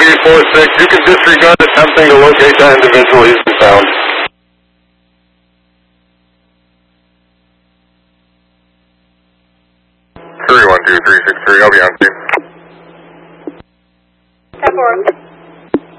346, you can disregard attempting to locate that individual. He's been found. 312363, I'll be on scene. 10-4.